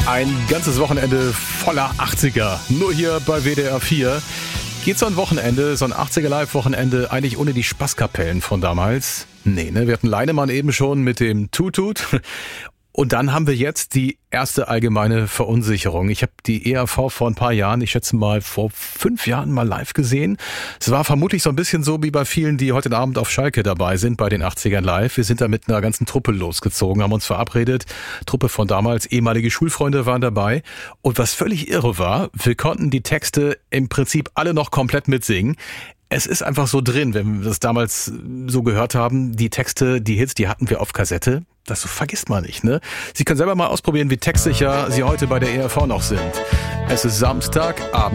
Ein ganzes Wochenende voller 80er. Nur hier bei WDR 4. Geht so ein Wochenende, so ein 80er Live-Wochenende, eigentlich ohne die Spaßkapellen von damals? Nee, ne? Wir hatten Leinemann eben schon mit dem Tutut. Und dann haben wir jetzt die erste allgemeine Verunsicherung. Ich habe die ERV vor ein paar Jahren, ich schätze mal vor 5 Jahren mal live gesehen. Es war vermutlich so ein bisschen so wie bei vielen, die heute Abend auf Schalke dabei sind, bei den 80ern live. Wir sind da mit einer ganzen Truppe losgezogen, haben uns verabredet. Truppe von damals, ehemalige Schulfreunde waren dabei. Und was völlig irre war, wir konnten die Texte im Prinzip alle noch komplett mitsingen. Es ist einfach so drin, wenn wir das damals so gehört haben, die Texte, die Hits, die hatten wir auf Kassette. Das vergisst man nicht, ne? Sie können selber mal ausprobieren, wie textsicher Sie heute bei der ERV noch sind. Es ist Samstagabend.